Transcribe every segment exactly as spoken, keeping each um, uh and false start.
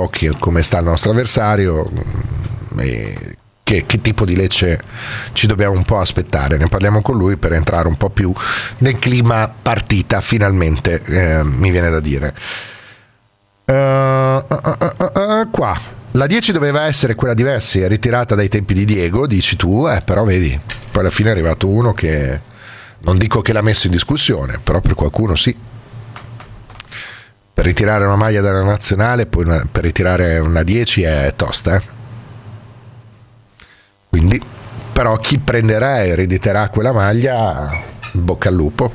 po' chi, come sta il nostro avversario e che, che tipo di Lecce ci dobbiamo un po' aspettare. Ne parliamo con lui per entrare un po' più nel clima partita, finalmente, eh, mi viene da dire. Uh, uh, uh, uh, uh, qua la dieci doveva essere quella di Vessi, è ritirata dai tempi di Diego, dici tu, eh, però vedi, poi alla fine è arrivato uno che non dico che l'ha messo in discussione, però per qualcuno sì. Per ritirare una maglia dalla nazionale, poi una, per ritirare una dieci è tosta, eh? Quindi, però chi prenderà e erediterà quella maglia, bocca al lupo.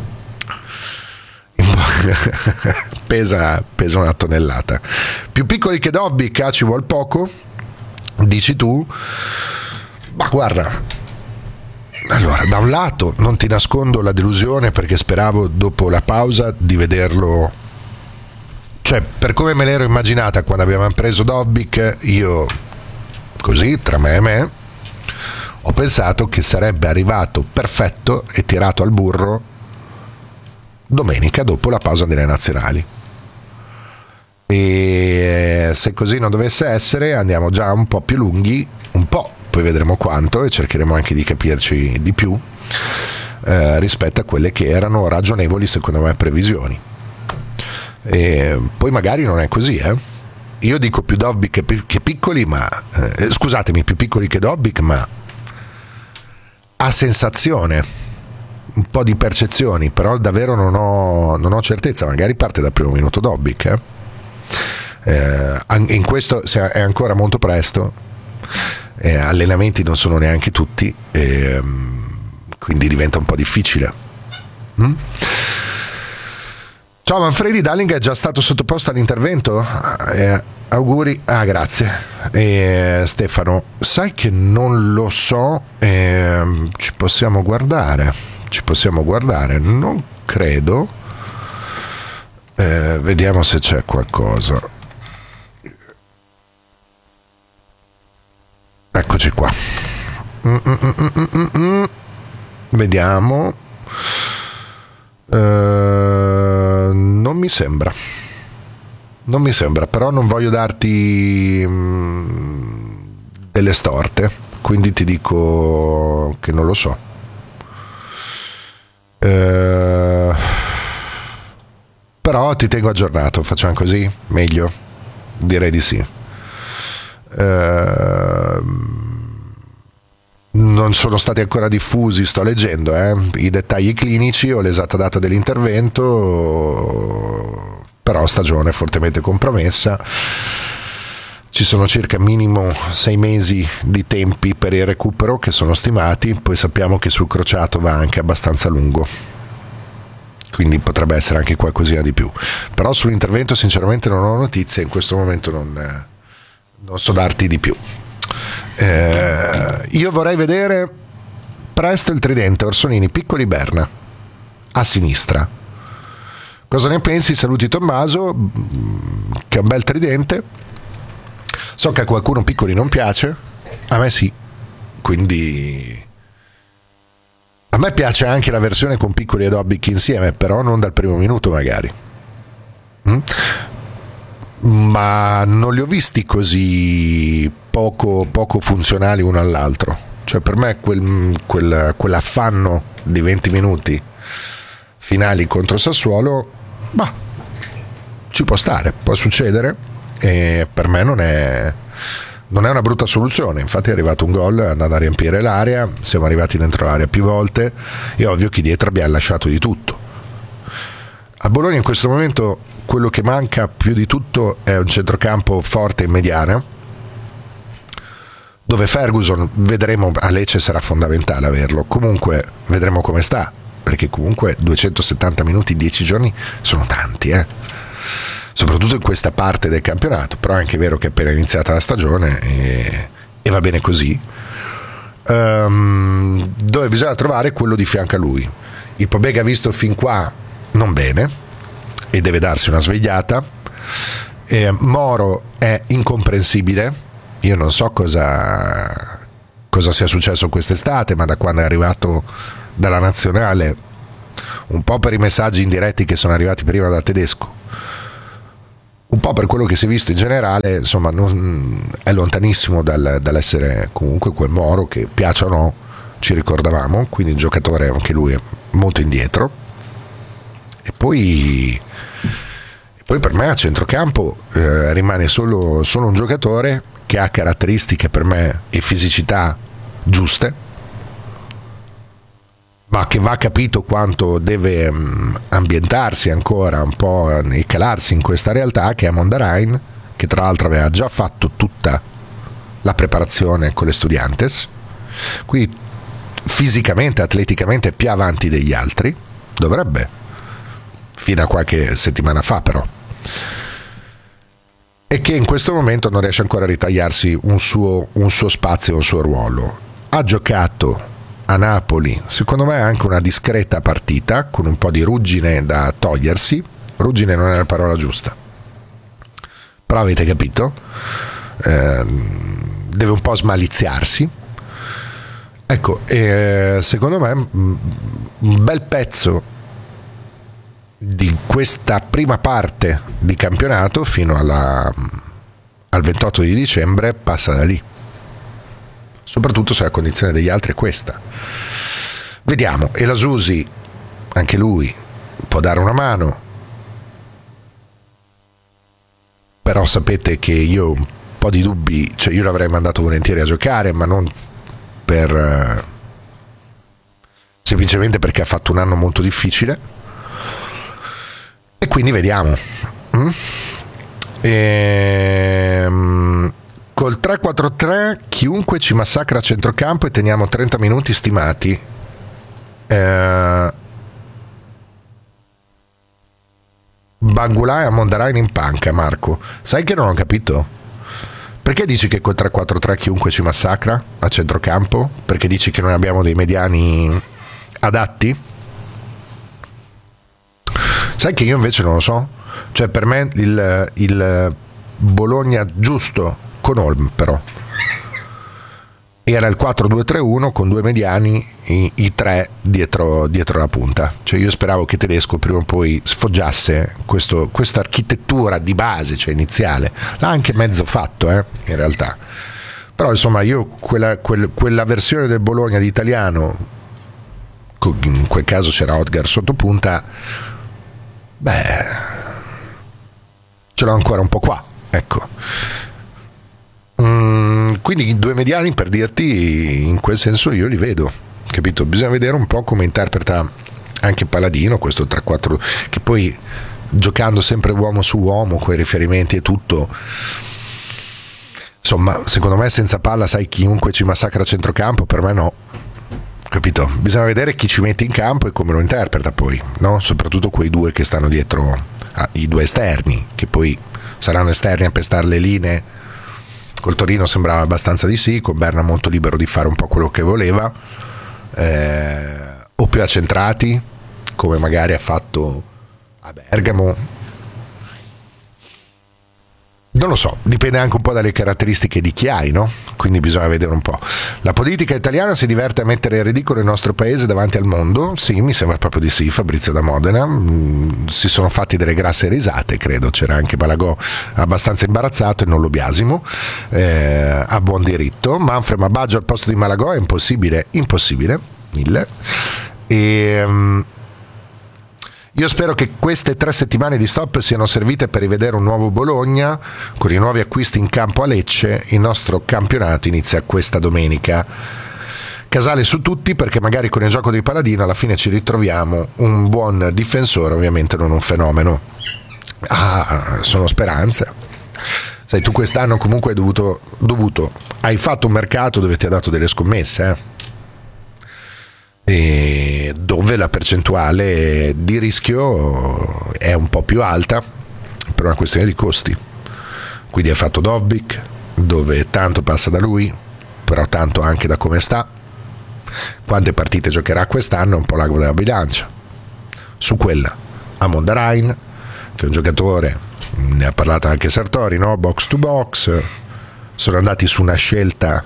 pesa, pesa una tonnellata. Più piccoli che Dobbik, ci vuol poco, dici tu. Ma guarda, allora, da un lato non ti nascondo la delusione, perché speravo dopo la pausa di vederlo, cioè per come me l'ero immaginata quando abbiamo preso Dobbik, io così tra me e me ho pensato che sarebbe arrivato perfetto e tirato al burro domenica dopo la pausa delle nazionali. E se così non dovesse essere, andiamo già un po' più lunghi, un po', poi vedremo quanto, e cercheremo anche di capirci di più eh, rispetto a quelle che erano ragionevoli secondo me previsioni. E poi magari non è così, eh. Io dico più Dobbik che, che piccoli, ma eh, scusatemi, più piccoli che Dobbik, ma a sensazione, un po' di percezioni, però davvero non ho, non ho certezza. Magari parte dal primo minuto Dobbik, eh. Eh, in questo è ancora molto presto, eh, allenamenti non sono neanche tutti, eh, quindi diventa un po' difficile. mm? Ciao Manfredi, Darling è già stato sottoposto all'intervento? Eh, auguri, ah grazie. Eh, Stefano, sai che non lo so, eh, ci possiamo guardare, ci possiamo guardare, non credo, eh, vediamo se c'è qualcosa. Eccoci qua. Mm, mm, mm, mm, mm, mm. Vediamo. Uh, non mi sembra. Non mi sembra, però non voglio darti mm, delle storte, quindi ti dico che non lo so. Uh, però ti tengo aggiornato, facciamo così? Meglio? Direi di sì. Uh, non sono stati ancora diffusi, sto leggendo eh, i dettagli clinici o l'esatta data dell'intervento, però stagione fortemente compromessa, ci sono circa minimo sei mesi di tempi per il recupero che sono stimati, poi sappiamo che sul crociato va anche abbastanza lungo, quindi potrebbe essere anche qualcosina di più, però sull'intervento sinceramente non ho notizie, in questo momento non, non so darti di più. Eh, io vorrei vedere presto il tridente Orsolini, Piccoli, Berna a sinistra. Cosa ne pensi? Saluti Tommaso, che è un bel tridente. So che a qualcuno Piccoli non piace, a me sì, quindi a me piace anche la versione con Piccoli e Dobbik insieme, però non dal primo minuto magari. mm? Ma non li ho visti così poco, poco funzionali uno all'altro, cioè per me quel, quel, quell'affanno di venti minuti finali contro Sassuolo, bah, ci può stare, può succedere, e per me non è, non è una brutta soluzione. Infatti è arrivato un gol andando a riempire l'area, siamo arrivati dentro l'area più volte, è ovvio che dietro abbiamo lasciato di tutto. A Bologna in questo momento quello che manca più di tutto è un centrocampo forte in mediana, dove Ferguson, vedremo, a Lecce sarà fondamentale averlo, comunque vedremo come sta, perché comunque duecentosettanta minuti in dieci giorni sono tanti, eh? Soprattutto in questa parte del campionato, però è anche vero che è appena iniziata la stagione e, e va bene così. Um, dove bisogna trovare quello di fianco a lui. Il Pobega visto fin qua non bene e deve darsi una svegliata. eh, Moro è incomprensibile, io non so cosa cosa sia successo quest'estate, ma da quando è arrivato dalla nazionale, un po' per i messaggi indiretti che sono arrivati prima da Tedesco, un po' per quello che si è visto in generale, insomma, non, è lontanissimo dal, dall'essere comunque quel Moro che, piaccia o no, ci ricordavamo, quindi un giocatore anche lui molto indietro. E poi, e poi per me a centrocampo eh, rimane solo, solo un giocatore che ha caratteristiche per me e fisicità giuste, ma che va capito quanto deve um, ambientarsi ancora un po' e calarsi in questa realtà, che è Mondarain, che tra l'altro aveva già fatto tutta la preparazione con le Estudiantes, quindi fisicamente, atleticamente è più avanti degli altri, dovrebbe, fino a qualche settimana fa però, e che in questo momento non riesce ancora a ritagliarsi un suo, un suo spazio, un suo ruolo. Ha giocato a Napoli, secondo me anche una discreta partita, con un po' di ruggine da togliersi. Ruggine non è la parola giusta, però avete capito, eh, deve un po' smaliziarsi. Ecco, eh, secondo me un bel pezzo di questa prima parte di campionato fino alla, al ventotto di dicembre passa da lì, soprattutto se la condizione degli altri è questa. Vediamo. E la Susi, anche lui può dare una mano, però sapete che io un po' di dubbi, cioè io l'avrei mandato volentieri a giocare, ma non per eh, semplicemente perché ha fatto un anno molto difficile, e quindi vediamo. mm? Ehm Col tre quattro tre chiunque ci massacra a centrocampo e teniamo trenta minuti stimati. Eh, Bangulà e Mondarain in panca, Marco. Sai che non ho capito? Perché dici che col tre quattro tre chiunque ci massacra a centrocampo? Perché dici che noi abbiamo dei mediani adatti? Sai che io invece non lo so. Cioè per me il, il Bologna giusto con Olm però era il quattro due tre uno con due mediani, i, i tre dietro, dietro la punta. Cioè io speravo che Tedesco prima o poi sfoggiasse questo, questa architettura di base, cioè iniziale. L'ha anche mezzo fatto eh, in realtà, però insomma io quella, quel, quella versione del Bologna di italiano, in quel caso c'era Odgar sotto punta, beh, ce l'ho ancora un po' qua, ecco. Mm, quindi due mediani, per dirti, in quel senso io li vedo, capito? Bisogna vedere un po' come interpreta anche Paladino questo tre quattro, che poi giocando sempre uomo su uomo con i riferimenti e tutto, insomma secondo me senza palla, sai, chiunque ci massacra a centrocampo, per me no, capito? Bisogna vedere chi ci mette in campo e come lo interpreta poi, no? Soprattutto quei due che stanno dietro, ah, i due esterni, che poi saranno esterni a pestare le linee. Col Torino sembrava abbastanza di sì, con Berna molto libero di fare un po' quello che voleva, eh, o più accentrati, come magari ha fatto a Bergamo. Non lo so, dipende anche un po' dalle caratteristiche di chi hai, no? Quindi bisogna vedere un po'. La politica italiana si diverte a mettere in ridicolo il nostro paese davanti al mondo? Sì, mi sembra proprio di sì. Fabrizio da Modena. Mm, si sono fatti delle grasse risate, credo. C'era anche Malagò abbastanza imbarazzato e non lo biasimo, eh, a buon diritto. Manfred Mabaggio al posto di Malagò è impossibile, impossibile, mille. E... Um, Io spero che queste tre settimane di stop siano servite per rivedere un nuovo Bologna con i nuovi acquisti in campo a Lecce. Il nostro campionato inizia questa domenica. Casale su tutti, perché magari con il gioco di Paladino alla fine ci ritroviamo un buon difensore, ovviamente non un fenomeno. Ah, sono speranze. Sai, tu quest'anno comunque hai dovuto, dovuto hai fatto un mercato dove ti ha dato delle scommesse, eh? E dove la percentuale di rischio è un po' più alta per una questione di costi. Quindi hai fatto Dovbyk, dove tanto passa da lui, però tanto anche da come sta. Quante partite giocherà quest'anno è un po' l'ago della bilancia. Su quella a Mondarain, che è un giocatore, ne ha parlato anche Sartori, no? Box to box. Sono andati su una scelta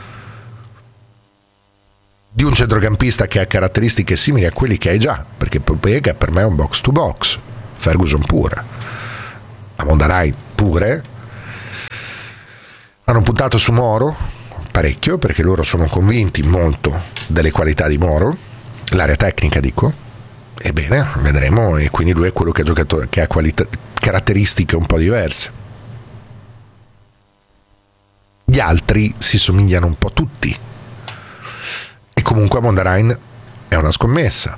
di un centrocampista che ha caratteristiche simili a quelli che hai già, perché Popega per me è un box to box, Ferguson pure, a Mondarai pure, hanno puntato su Moro parecchio, perché loro sono convinti molto delle qualità di Moro, l'area tecnica dico, ebbene vedremo, e quindi lui è quello che ha giocato, che ha qualità, caratteristiche un po' diverse. Gli altri si somigliano un po' tutti, e comunque a Mondarain è una scommessa.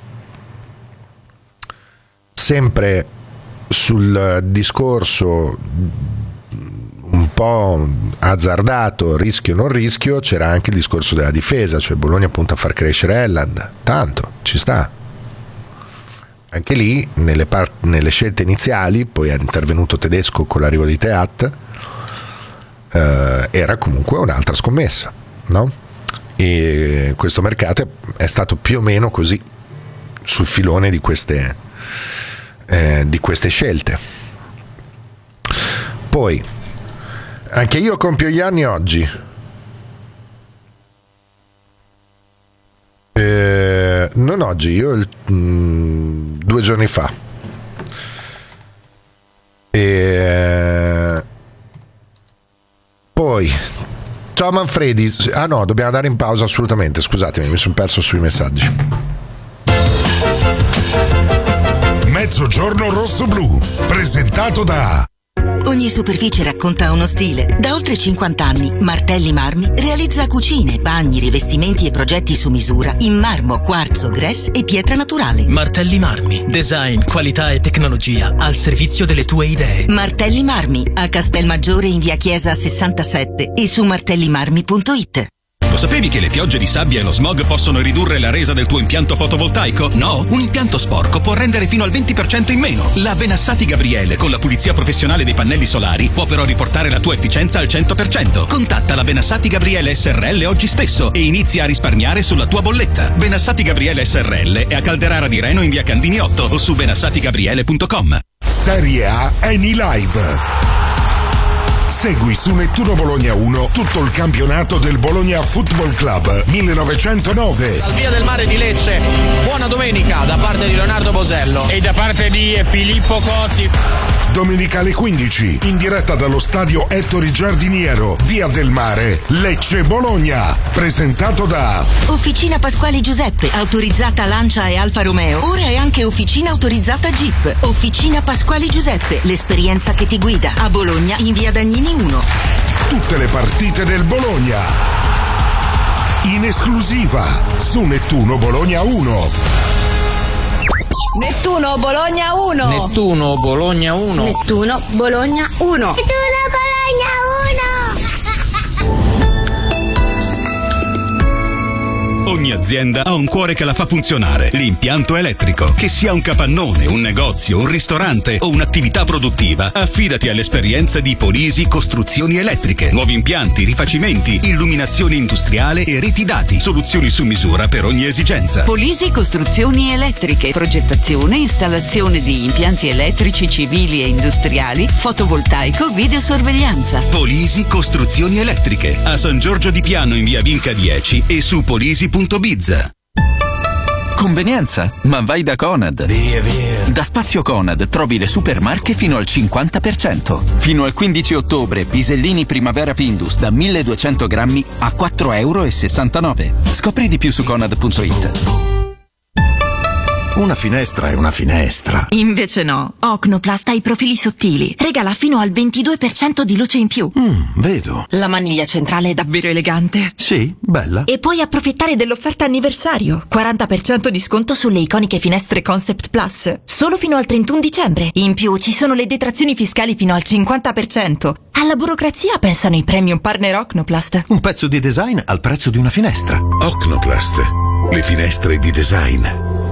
Sempre sul discorso un po' azzardato, rischio o non rischio, c'era anche il discorso della difesa, cioè Bologna punta a far crescere Elland, tanto ci sta. Anche lì nelle, part- nelle scelte iniziali, poi è intervenuto Tedesco con l'arrivo di Teat, eh, era comunque un'altra scommessa, no? E questo mercato è stato più o meno così, sul filone di queste, eh, di queste scelte. Poi anche io compio gli anni oggi. Eh, non oggi, io il, mh, due giorni fa. E poi ciao Manfredi. Ah no, dobbiamo andare in pausa assolutamente, scusatemi, mi sono perso sui messaggi. Mezzogiorno rosso-blu, presentato da... Ogni superficie racconta uno stile. Da oltre cinquanta anni, Martelli Marmi realizza cucine, bagni, rivestimenti e progetti su misura in marmo, quarzo, grès e pietra naturale. Martelli Marmi, design, qualità e tecnologia al servizio delle tue idee. Martelli Marmi, a Castelmaggiore in via Chiesa sessantasette e su martellimarmi punto it. Lo sapevi che le piogge di sabbia e lo smog possono ridurre la resa del tuo impianto fotovoltaico? No? Un impianto sporco può rendere fino al venti per cento in meno. La Benassati Gabriele con la pulizia professionale dei pannelli solari può però riportare la tua efficienza al cento per cento. Contatta la Benassati Gabriele S R L oggi stesso e inizia a risparmiare sulla tua bolletta. Benassati Gabriele S R L è a Calderara di Reno in via Candini otto o su benassati gabriele punto com. Serie A Eni Live. Segui su Nettuno Bologna uno tutto il campionato del Bologna Football Club millenovecentonove. Dal Via del Mare di Lecce, buona domenica da parte di Leonardo Bosello e da parte di Filippo Cotti. Domenica alle quindici, in diretta dallo stadio Ettore Giardiniero, Via del Mare, Lecce Bologna. Presentato da Officina Pasquali Giuseppe, autorizzata Lancia e Alfa Romeo. Ora è anche officina autorizzata Jeep. Officina Pasquali Giuseppe, l'esperienza che ti guida. A Bologna in via Dagnini uno. Tutte le partite del Bologna in esclusiva su Nettuno Bologna uno. Nettuno Bologna uno. Nettuno Bologna uno. Nettuno Bologna uno. Nettuno Bologna uno. Ogni azienda ha un cuore che la fa funzionare, l'impianto elettrico. Che sia un capannone, un negozio, un ristorante o un'attività produttiva, affidati all'esperienza di Polisi Costruzioni Elettriche. Nuovi impianti, rifacimenti, illuminazione industriale e reti dati. Soluzioni su misura per ogni esigenza. Polisi Costruzioni Elettriche, progettazione, installazione di impianti elettrici civili e industriali, fotovoltaico, videosorveglianza. Polisi Costruzioni Elettriche, a San Giorgio di Piano in via Vinca dieci e su polisi punto biz. Convenienza, ma vai da Conad. Via via. Da Spazio Conad trovi le supermarche fino al cinquanta per cento. Fino al quindici ottobre, pisellini Primavera Findus da milleduecento grammi a quattro virgola sessantanove euro. Scopri di più su conad punto it. Una finestra è una finestra. Invece no. Ocnoplast ha i profili sottili. Regala fino al ventidue per cento di luce in più. Mm, vedo. La maniglia centrale è davvero elegante. Sì, bella. E puoi approfittare dell'offerta anniversario. quaranta per cento di sconto sulle iconiche finestre Concept Plus. Solo fino al trentuno dicembre. In più ci sono le detrazioni fiscali fino al cinquanta per cento. Alla burocrazia pensano i premium partner Ocnoplast. Un pezzo di design al prezzo di una finestra. Ocnoplast, le finestre di design.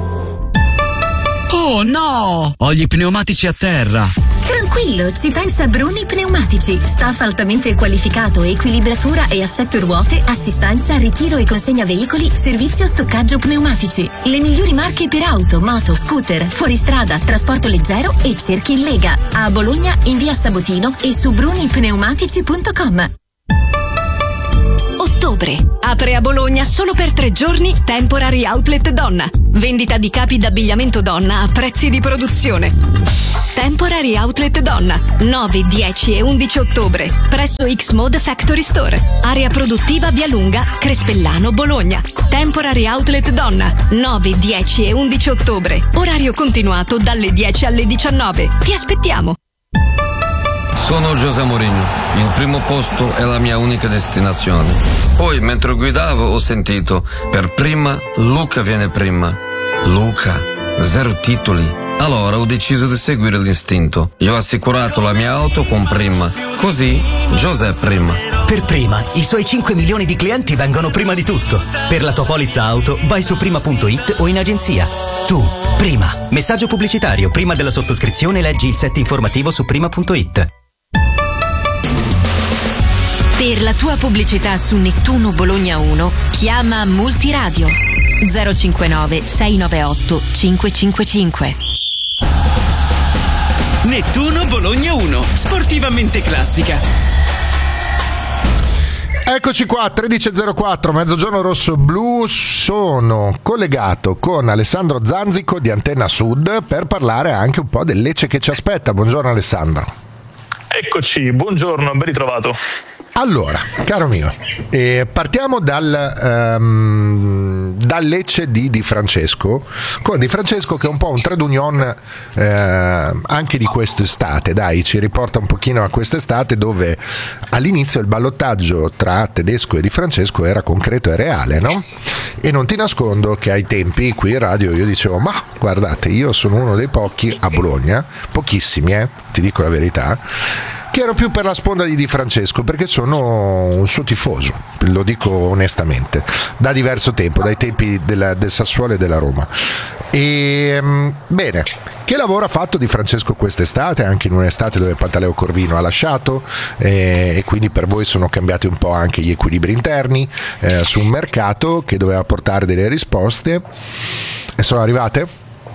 Oh no! Ho gli pneumatici a terra. Tranquillo, ci pensa Bruni Pneumatici. Staff altamente qualificato, equilibratura e assetto ruote, assistenza, ritiro e consegna veicoli, servizio stoccaggio pneumatici. Le migliori marche per auto, moto, scooter, fuoristrada, trasporto leggero e cerchi in Lega. A Bologna in via Sabotino e su bruni pneumatici punto com. Ottobre. Apre a Bologna solo per tre giorni Temporary Outlet Donna. Vendita di capi d'abbigliamento donna a prezzi di produzione. Temporary Outlet Donna, nove, dieci e undici ottobre, presso X-Mode Factory Store. Area produttiva Via Lunga, Crespellano, Bologna. Temporary Outlet Donna, nove, dieci e undici ottobre. Orario continuato dalle dieci alle diciannove. Ti aspettiamo. Sono José Mourinho. Il primo posto è la mia unica destinazione. Poi, mentre guidavo, ho sentito: per prima, Luca viene prima. Luca, zero titoli. Allora ho deciso di seguire l'istinto. Io ho assicurato la mia auto con Prima. Così, José Prima. Per Prima, i suoi cinque milioni di clienti vengono prima di tutto. Per la tua polizza auto, vai su prima punto it o in agenzia. Tu, Prima. Messaggio pubblicitario. Prima della sottoscrizione leggi il set informativo su prima punto it. Per la tua pubblicità su Nettuno Bologna uno, chiama Multiradio zero cinquantanove sei novantaotto cinque cinque cinque. Nettuno Bologna uno, sportivamente classica. Eccoci qua, tredici e zero quattro, Mezzogiorno Rosso Blu. Sono collegato con Alessandro Zanzico di Antenna Sud per parlare anche un po' del Lecce che ci aspetta. Buongiorno Alessandro. Eccoci, buongiorno, ben ritrovato. Allora, caro mio, eh, partiamo dal, um, dal Lecce di Di Francesco, con Di Francesco che è un po' un trade union eh, anche di quest'estate, dai, ci riporta un pochino a quest'estate dove all'inizio il ballottaggio tra Tedesco e Di Francesco era concreto e reale, no? E non ti nascondo che ai tempi qui in radio io dicevo: ma guardate, io sono uno dei pochi a Bologna, pochissimi, eh, ti dico la verità, che ero più per la sponda di Di Francesco perché sono un suo tifoso, lo dico onestamente, da diverso tempo, dai tempi della, del Sassuolo e della Roma. E bene, che lavoro ha fatto Di Francesco quest'estate, anche in un'estate dove Pantaleo Corvino ha lasciato eh, e quindi per voi sono cambiati un po' anche gli equilibri interni eh, su un mercato che doveva portare delle risposte e sono arrivate?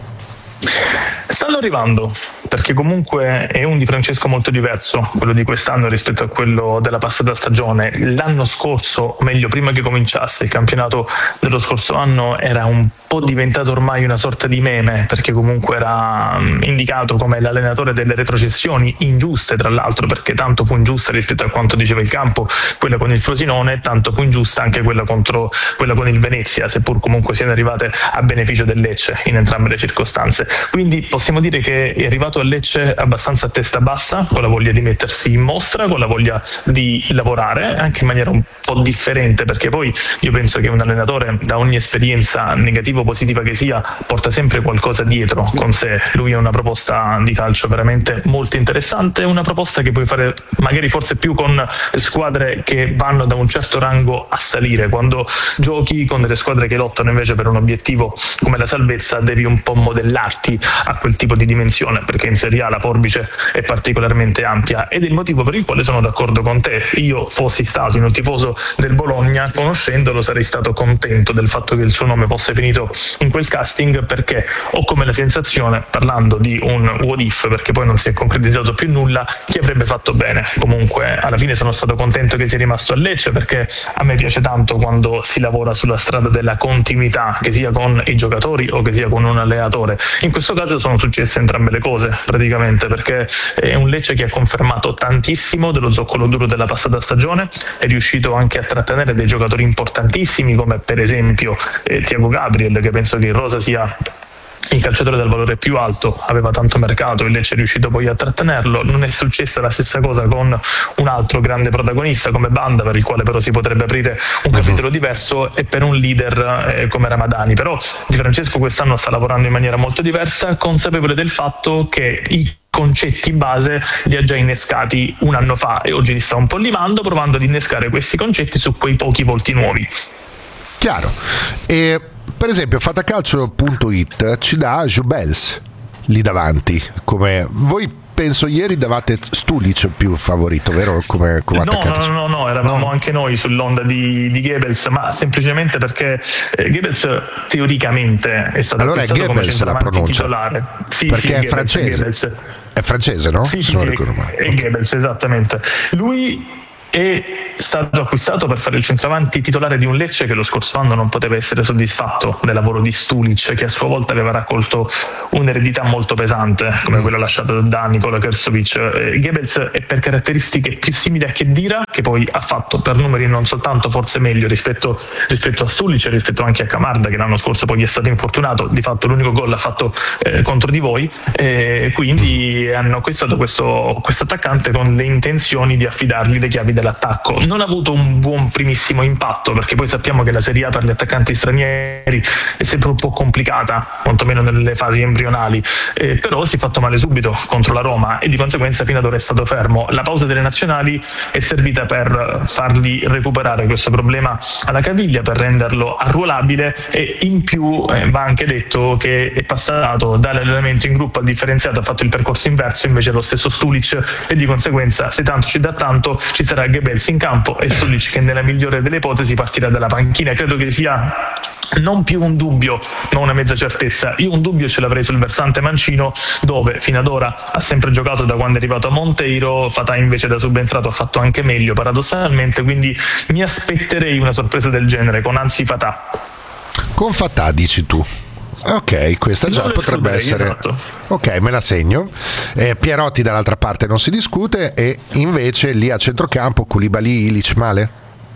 Stanno arrivando, perché comunque è un Di Francesco molto diverso quello di quest'anno rispetto a quello della passata stagione. L'anno scorso, o meglio prima che cominciasse il campionato dello scorso anno, era un po' diventato ormai una sorta di meme, perché comunque era indicato come l'allenatore delle retrocessioni ingiuste, tra l'altro, perché tanto fu ingiusta rispetto a quanto diceva il campo quella con il Frosinone, tanto fu ingiusta anche quella contro quella con il Venezia, seppur comunque siano arrivate a beneficio del Lecce in entrambe le circostanze. Quindi possiamo dire che è arrivato a Lecce abbastanza a testa bassa, con la voglia di mettersi in mostra, con la voglia di lavorare anche in maniera un po' differente, perché poi io penso che un allenatore, da ogni esperienza negativa o positiva che sia, porta sempre qualcosa dietro con sé. Lui ha una proposta di calcio veramente molto interessante, una proposta che puoi fare magari forse più con squadre che vanno da un certo rango a salire. Quando giochi con delle squadre che lottano invece per un obiettivo come la salvezza, devi un po' modellarti a quel tipo di dimensione, perché in Serie A la forbice è particolarmente ampia, ed è il motivo per il quale sono d'accordo con te. Io fossi stato in un tifoso del Bologna, conoscendolo sarei stato contento del fatto che il suo nome fosse finito in quel casting, perché ho come la sensazione, parlando di un what if, perché poi non si è concretizzato più nulla, che avrebbe fatto bene. Comunque alla fine sono stato contento che sia rimasto a Lecce, perché a me piace tanto quando si lavora sulla strada della continuità, che sia con i giocatori o che sia con un allenatore. In questo caso sono successe entrambe le cose praticamente, perché è un Lecce che ha confermato tantissimo dello zoccolo duro della passata stagione, è riuscito anche a trattenere dei giocatori importantissimi come per esempio eh, Thiago Gabriel, che penso che in rosa sia il calciatore dal valore più alto, aveva tanto mercato, il Lecce è riuscito poi a trattenerlo. Non è successa la stessa cosa con un altro grande protagonista come Banda, per il quale però si potrebbe aprire un capitolo diverso, e per un leader eh, come Ramadani. Però Di Francesco quest'anno sta lavorando in maniera molto diversa, consapevole del fatto che i concetti base li ha già innescati un anno fa e oggi li sta un po' limando, provando ad innescare questi concetti su quei pochi volti nuovi. Chiaro. E per esempio Fatacalcio punto it ci dà Jubels lì davanti, come voi penso ieri davate Stulic più favorito, vero? Come, come no, no, no, no, eravamo no. anche noi sull'onda di, di Goebbels, ma semplicemente perché eh, Goebbels teoricamente è stato allora acquistato come centravanti titolare. Sì, perché sì, è Goebbels, francese. Goebbels. È francese, no? Sì, sì, sì, è Goebbels, esattamente. Lui è stato acquistato per fare il centravanti titolare di un Lecce che lo scorso anno non poteva essere soddisfatto del lavoro di Stulic, che a sua volta aveva raccolto un'eredità molto pesante come quella lasciata da Nikola Krstovic. Eh, Goebbels è per caratteristiche più simili a Khedira, che poi ha fatto per numeri non soltanto forse meglio rispetto, rispetto a Stulic e rispetto anche a Camarda, che l'anno scorso poi è stato infortunato, di fatto l'unico gol l'ha fatto eh, contro di voi, eh, quindi hanno acquistato questo attaccante con le intenzioni di affidargli le chiavi dell'attacco. Non ha avuto un buon primissimo impatto, perché poi sappiamo che la Serie A per gli attaccanti stranieri è sempre un po' complicata, quantomeno nelle fasi embrionali, eh, però si è fatto male subito contro la Roma e di conseguenza fino ad ora è stato fermo. La pausa delle nazionali è servita per fargli recuperare questo problema alla caviglia, per renderlo arruolabile, e in più eh, va anche detto che è passato dall'allenamento in gruppo al differenziato, ha fatto il percorso inverso invece lo stesso Stulic, e di conseguenza se tanto ci dà tanto ci sarà Goebbels in campo e Stulic che nella migliore delle ipotesi partirà dalla panchina. Credo che sia non più un dubbio ma una mezza certezza. Io un dubbio ce l'avrei sul versante mancino, dove fino ad ora ha sempre giocato da quando è arrivato a Monteiro. Fatà invece da subentrato ha fatto anche meglio paradossalmente, quindi mi aspetterei una sorpresa del genere con Anzi Fatà. Con Fatà dici tu? Ok, questa già potrebbe essere, esatto. Ok, me la segno. eh, Pierotti dall'altra parte non si discute, e invece lì a centrocampo Koulibaly, Ilic male?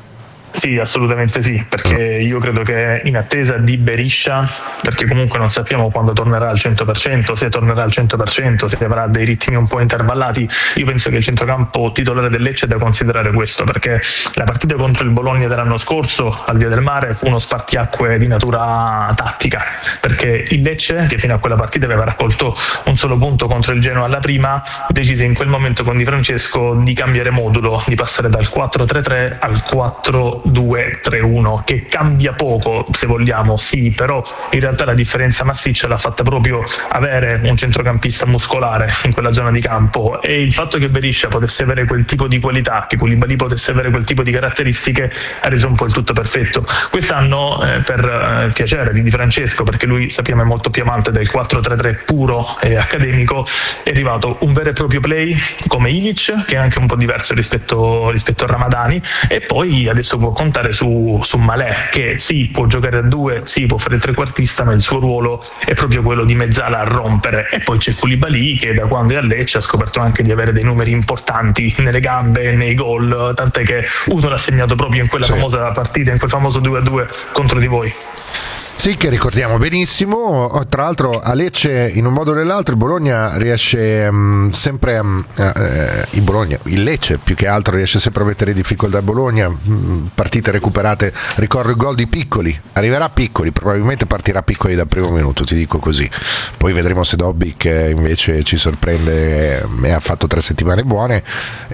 Sì, assolutamente sì, perché io credo che in attesa di Berisha, perché comunque non sappiamo quando tornerà al cento per cento, se tornerà al cento per cento, se avrà dei ritmi un po' intervallati, io penso che il centrocampo titolare del Lecce è da considerare questo, perché la partita contro il Bologna dell'anno scorso al Via del Mare fu uno spartiacque di natura tattica, perché il Lecce, che fino a quella partita aveva raccolto un solo punto contro il Genoa alla prima, decise in quel momento con Di Francesco di cambiare modulo, di passare dal quattro tre tre al quattro due tre uno, che cambia poco se vogliamo, sì, però in realtà la differenza massiccia l'ha fatta proprio avere un centrocampista muscolare in quella zona di campo, e il fatto che Berisha potesse avere quel tipo di qualità, che Koulibaly potesse avere quel tipo di caratteristiche, ha reso un po' il tutto perfetto. Quest'anno eh, per eh, il piacere di Di Francesco, perché lui sappiamo è molto più amante del quattro tre tre puro e accademico, è arrivato un vero e proprio play come Ilic, che è anche un po' diverso rispetto, rispetto a Ramadani, e poi adesso può contare su, su Malè, che sì, può giocare a due, sì, può fare il trequartista, ma il suo ruolo è proprio quello di mezzala a rompere. E poi c'è Koulibaly, che da quando è a Lecce ha scoperto anche di avere dei numeri importanti nelle gambe, nei gol, tant'è che uno l'ha segnato proprio in quella sì. famosa partita, in quel famoso due a due contro di voi. Sì, che ricordiamo benissimo. Tra l'altro a Lecce in un modo o nell'altro il Bologna riesce um, sempre um, eh, il Bologna, il Lecce più che altro riesce sempre a mettere in difficoltà a Bologna, mh, partite recuperate, ricordo il gol di Piccoli, arriverà Piccoli, probabilmente partirà Piccoli dal primo minuto, ti dico così, poi vedremo se Dobbik invece ci sorprende e ha fatto tre settimane buone.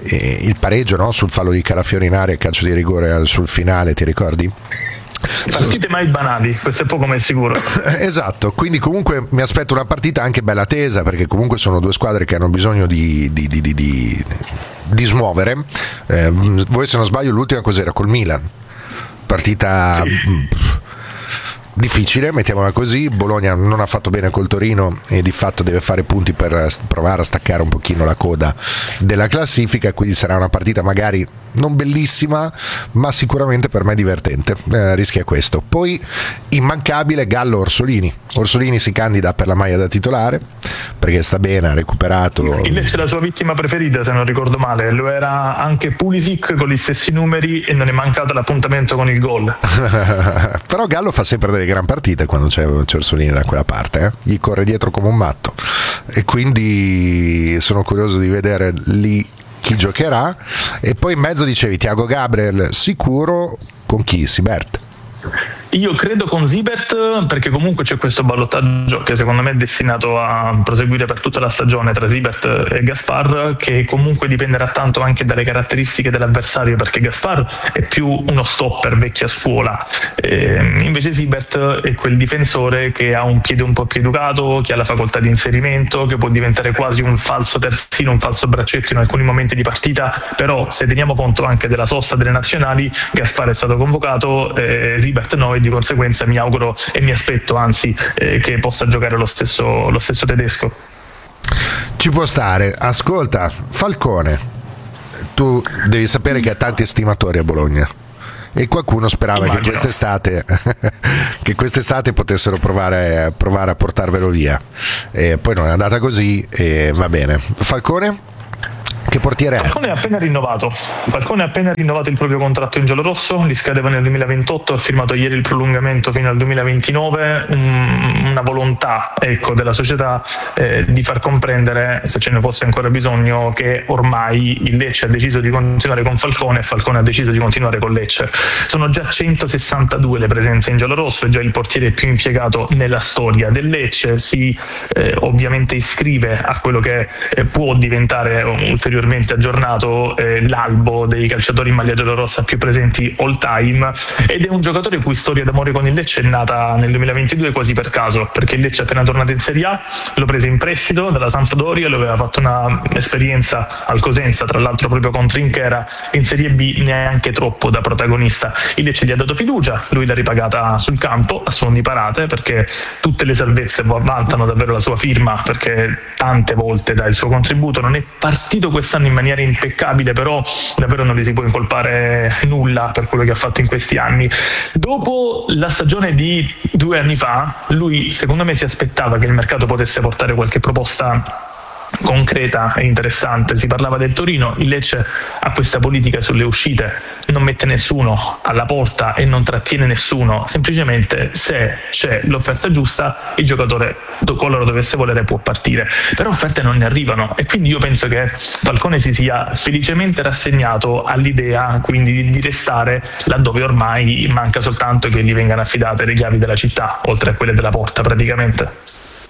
E il pareggio, no, sul fallo di Calafiori in area e calcio di rigore sul finale, ti ricordi? Partite mai banali, questo è poco ma è sicuro. Esatto, quindi comunque mi aspetto una partita anche bella tesa, perché comunque sono due squadre che hanno bisogno di, di, di, di, di, di smuovere. Eh, voi se non sbaglio l'ultima cos'era? Col Milan, partita sì. difficile, mettiamola così. Bologna non ha fatto bene col Torino e di fatto deve fare punti per provare a staccare un pochino la coda della classifica, quindi sarà una partita magari non bellissima ma sicuramente per me divertente, eh, rischia questo. Poi immancabile Gallo Orsolini. Orsolini si candida per la maglia da titolare perché sta bene, ha recuperato. Invece la sua vittima preferita, se non ricordo male, lo era anche Pulisic con gli stessi numeri e non è mancato l'appuntamento con il gol. Però Gallo fa sempre delle gran partite quando c'è, c'è Orsolini da quella parte, eh? Gli corre dietro come un matto, e quindi sono curioso di vedere lì chi giocherà. E poi in mezzo dicevi Thiago Gabriel sicuro, con chi? Sibert? Io credo con Zibert, perché comunque c'è questo ballottaggio che secondo me è destinato a proseguire per tutta la stagione tra Zibert e Gaspar, che comunque dipenderà tanto anche dalle caratteristiche dell'avversario, perché Gaspar è più uno stopper vecchia scuola, e invece Zibert è quel difensore che ha un piede un po' più educato, che ha la facoltà di inserimento, che può diventare quasi un falso terzino, un falso braccetto in alcuni momenti di partita. Però se teniamo conto anche della sosta delle nazionali, Gaspar è stato convocato, eh, Zibert no, e di conseguenza mi auguro e mi aspetto anzi eh, che possa giocare lo stesso, lo stesso tedesco. Ci può stare. Ascolta, Falcone, tu devi sapere che ha tanti estimatori a Bologna e qualcuno sperava Immagino. che quest'estate che quest'estate potessero provare, provare a portarvelo via, e poi non è andata così e va bene. Falcone? Che portiere è? Falcone ha appena rinnovato Falcone ha appena rinnovato il proprio contratto in giallorosso, gli scadeva nel duemilaventotto, ha firmato ieri il prolungamento fino al duemilaventinove, um, una volontà ecco, della società eh, di far comprendere, se ce ne fosse ancora bisogno, che ormai il Lecce ha deciso di continuare con Falcone e Falcone ha deciso di continuare con Lecce. Sono già centosessantadue le presenze in giallorosso, è già il portiere più impiegato nella storia del Lecce, si eh, ovviamente iscrive a quello che eh, può diventare ulteriormente aggiornato eh, l'albo dei calciatori in maglia giallorossa più presenti all time, ed è un giocatore cui storia d'amore con il Lecce è nata nel duemilaventidue quasi per caso, perché il Lecce appena tornato in Serie A lo prese in prestito dalla Sampdoria, lo aveva fatto una esperienza al Cosenza, tra l'altro proprio con Trinchera, in Serie B neanche troppo da protagonista. Il Lecce gli ha dato fiducia, lui l'ha ripagata sul campo a suon di parate, perché tutte le salvezze vantano davvero la sua firma, perché tante volte dà il suo contributo, non è partito quest'anno in maniera impeccabile, però davvero non gli si può incolpare nulla per quello che ha fatto in questi anni. Dopo la stagione di due anni fa, lui secondo me si aspettava che il mercato potesse portare qualche proposta concreta e interessante. Si parlava del Torino, il Lecce ha questa politica sulle uscite, non mette nessuno alla porta e non trattiene nessuno, semplicemente se c'è l'offerta giusta il giocatore, qualora dovesse volere, può partire, però offerte non ne arrivano, e quindi io penso che Falcone si sia felicemente rassegnato all'idea quindi di restare laddove ormai manca soltanto che gli vengano affidate le chiavi della città, oltre a quelle della porta praticamente.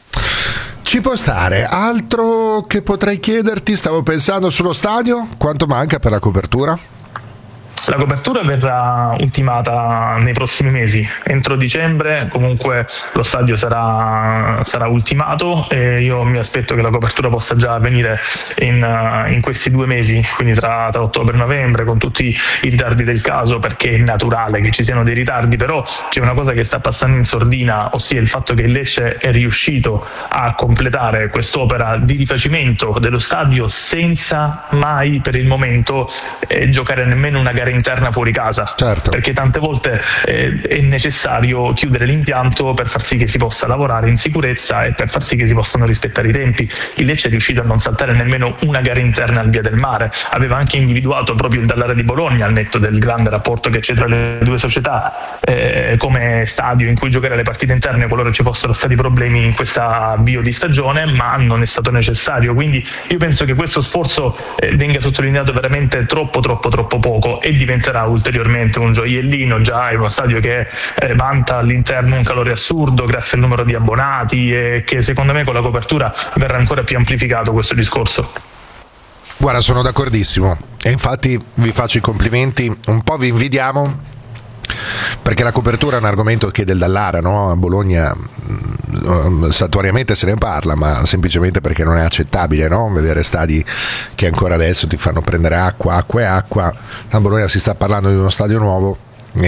Ci può stare. Altro che potrei chiederti, stavo pensando sullo stadio, quanto manca per la copertura? La copertura verrà ultimata nei prossimi mesi, entro dicembre comunque lo stadio sarà, sarà ultimato, e io mi aspetto che la copertura possa già avvenire in, in questi due mesi, quindi tra, tra ottobre e novembre, con tutti i ritardi del caso, perché è naturale che ci siano dei ritardi, però c'è una cosa che sta passando in sordina, ossia il fatto che il Lecce è riuscito a completare quest'opera di rifacimento dello stadio senza mai per il momento eh, giocare nemmeno una gara interna fuori casa, certo. Perché tante volte eh, è necessario chiudere l'impianto per far sì che si possa lavorare in sicurezza e per far sì che si possano rispettare i tempi. Il Lecce è riuscito a non saltare nemmeno una gara interna al Via del Mare, aveva anche individuato proprio il Dallara di Bologna, al netto del grande rapporto che c'è tra le due società, eh, come stadio in cui giocare le partite interne qualora ci fossero stati problemi in questa avvio di stagione, ma non è stato necessario, quindi io penso che questo sforzo eh, venga sottolineato veramente troppo troppo troppo poco e diventerà ulteriormente un gioiellino. Già è uno stadio che eh, vanta all'interno un calore assurdo grazie al numero di abbonati, e che secondo me con la copertura verrà ancora più amplificato questo discorso. Guarda, sono d'accordissimo, e infatti vi faccio i complimenti, un po' vi invidiamo, perché la copertura è un argomento che del Dallara, no? A Bologna saltuariamente se ne parla, ma semplicemente perché non è accettabile, no? Vedere stadi che ancora adesso ti fanno prendere acqua, acqua e acqua. A Bologna si sta parlando di uno stadio nuovo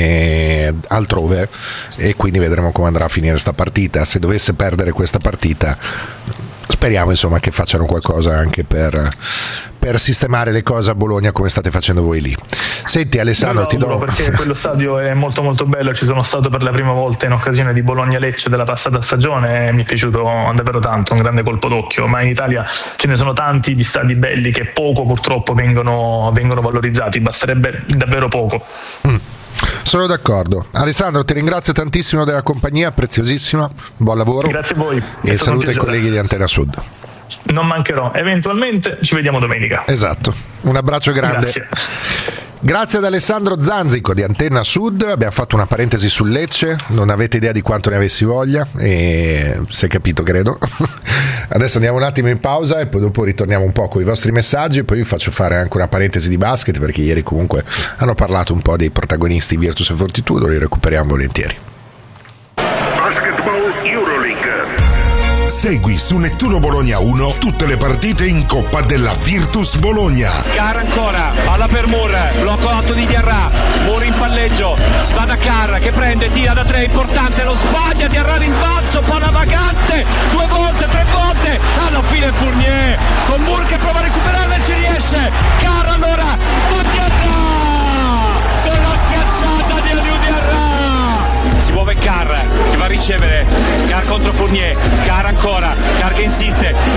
e altrove, e quindi vedremo come andrà a finire sta partita. Se dovesse perdere questa partita, speriamo insomma che facciano qualcosa anche per, per sistemare le cose a Bologna, come state facendo voi lì. Senti Alessandro, ti do... perché quello stadio è molto molto bello, ci sono stato per la prima volta in occasione di Bologna-Lecce della passata stagione e mi è piaciuto davvero tanto, un grande colpo d'occhio, ma in Italia ce ne sono tanti di stadi belli che poco purtroppo vengono, vengono valorizzati, basterebbe davvero poco. Mm. Sono d'accordo. Alessandro, ti ringrazio tantissimo della compagnia, preziosissima, buon lavoro. Grazie a voi. E saluto i colleghi di Antena Sud. Non mancherò, eventualmente ci vediamo domenica. Esatto, un abbraccio grande. Grazie. Grazie ad Alessandro Zanzico di Antena Sud. Abbiamo fatto una parentesi sul Lecce, non avete idea di quanto ne avessi voglia, e si è capito credo. Adesso andiamo un attimo in pausa e poi dopo ritorniamo un po' con i vostri messaggi, e poi vi faccio fare anche una parentesi di basket, perché ieri comunque hanno parlato un po' dei protagonisti Virtus e Fortitudo, li recuperiamo volentieri. Basketball Euroleague. Segui su Nettuno Bologna uno tutte le partite in Coppa della Virtus Bologna. Carra ancora, palla per Moore, blocco alto di Diarra, Moore in palleggio, si va da Carra che prende, tira da tre, importante, non sbaglia, Diarra rimbalzo, palla vagante, due volte, tre volte, alla fine Fournier, con Moore che prova a recuperarla e ci riesce, Carra allora ricevere. Car contro Fournier, Car ancora, Car che insiste,